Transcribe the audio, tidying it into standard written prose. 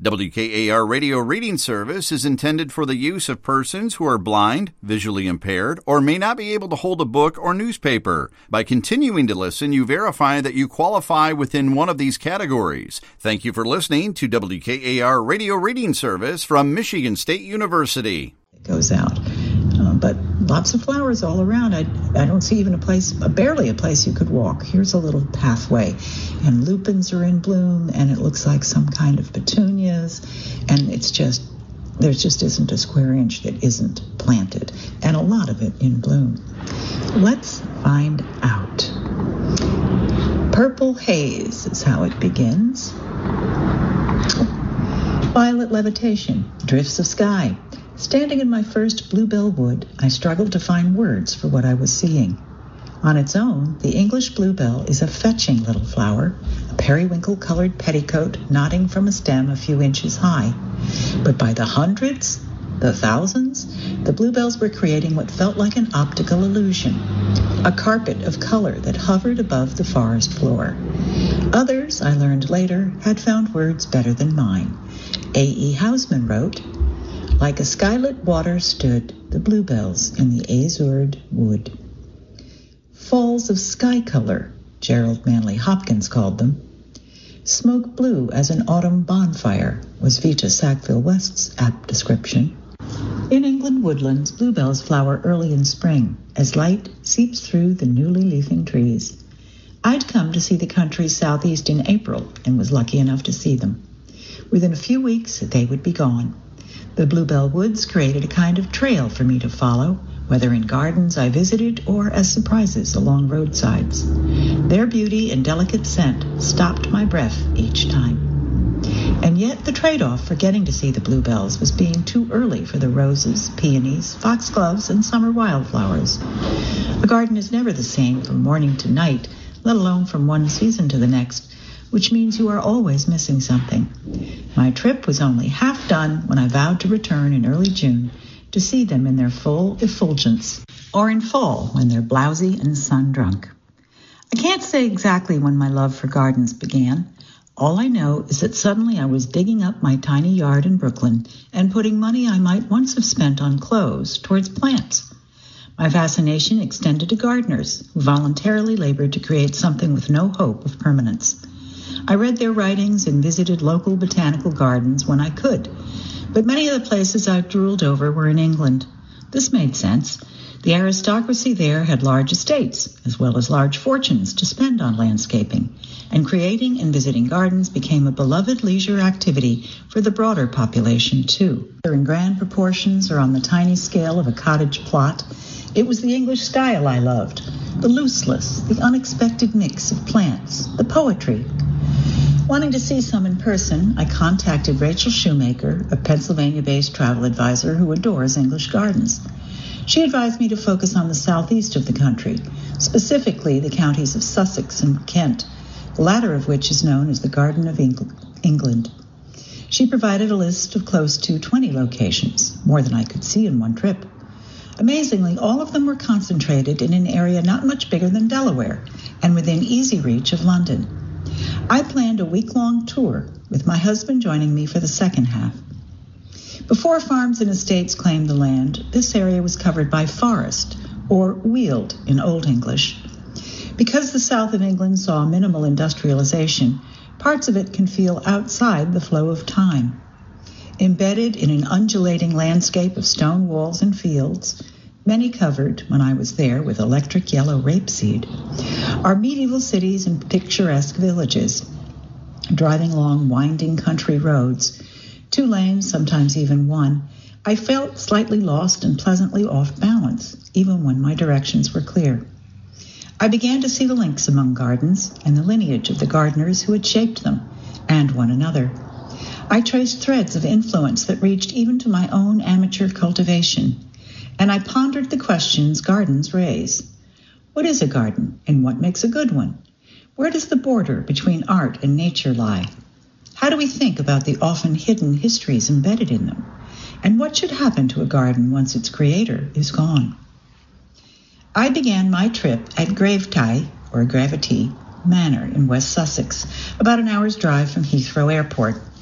WKAR Radio Reading Service is intended for the use of persons who are blind, visually impaired, or may not be able to hold a book or newspaper. By continuing to listen, you verify that you qualify within one of these categories. Thank you for listening to WKAR Radio Reading Service from Michigan State University. It goes out. But lots of flowers all around. I don't see even barely a place you could walk. Here's a little pathway, and lupins are in bloom, and it looks like some kind of petunias, and there just isn't a square inch that isn't planted, and a lot of it in bloom. Let's find out. Purple haze is how it begins. Violet levitation, drifts of sky. Standing in my first bluebell wood, I struggled to find words for what I was seeing. On its own, the English bluebell is a fetching little flower, a periwinkle-colored petticoat nodding from a stem a few inches high. But by the hundreds, the thousands, the bluebells were creating what felt like an optical illusion, a carpet of color that hovered above the forest floor. Others, I learned later, had found words better than mine. A.E. Housman wrote, "Like a skylit water stood the bluebells in the azured wood." Falls of sky color, Gerald Manley Hopkins called them. Smoke blue as an autumn bonfire was Vita Sackville West's apt description. In England woodlands, bluebells flower early in spring as light seeps through the newly leafing trees. I'd come to see the country southeast in April and was lucky enough to see them. Within a few weeks, they would be gone. The bluebell woods created a kind of trail for me to follow, whether in gardens I visited or as surprises along roadsides. Their beauty and delicate scent stopped my breath each time. And yet the trade-off for getting to see the bluebells was being too early for the roses, peonies, foxgloves, and summer wildflowers. A garden is never the same from morning to night, let alone from one season to the next, which means you are always missing something. My trip was only half done when I vowed to return in early June to see them in their full effulgence, or in fall when they're blousy and sun-drunk. I can't say exactly when my love for gardens began. All I know is that suddenly I was digging up my tiny yard in Brooklyn and putting money I might once have spent on clothes towards plants. My fascination extended to gardeners who voluntarily labored to create something with no hope of permanence. I read their writings and visited local botanical gardens when I could, but many of the places I drooled over were in England. This made sense. The aristocracy there had large estates, as well as large fortunes to spend on landscaping, and creating and visiting gardens became a beloved leisure activity for the broader population, too. Whether in grand proportions or on the tiny scale of a cottage plot, it was the English style I loved, the looseless, the unexpected mix of plants, the poetry. Wanting to see some in person, I contacted Rachel Shoemaker, a Pennsylvania-based travel advisor who adores English gardens. She advised me to focus on the southeast of the country, specifically the counties of Sussex and Kent, the latter of which is known as the Garden of England. She provided a list of close to 20 locations, more than I could see in one trip. Amazingly, all of them were concentrated in an area not much bigger than Delaware and within easy reach of London. I planned a week-long tour, with my husband joining me for the second half. Before farms and estates claimed the land, this area was covered by forest, or weald in Old English. Because the south of England saw minimal industrialization, parts of it can feel outside the flow of time. Embedded in an undulating landscape of stone walls and fields, many covered, when I was there, with electric yellow rapeseed, are medieval cities and picturesque villages. Driving along winding country roads, 2 lanes, sometimes even 1, I felt slightly lost and pleasantly off balance, even when my directions were clear. I began to see the links among gardens and the lineage of the gardeners who had shaped them, and one another. I traced threads of influence that reached even to my own amateur cultivation, and I pondered the questions gardens raise. What is a garden, and what makes a good one? Where does the border between art and nature lie? How do we think about the often hidden histories embedded in them? And what should happen to a garden once its creator is gone? I began my trip at Gravetye, or Gravity, Manor in West Sussex, about an hour's drive from Heathrow Airport.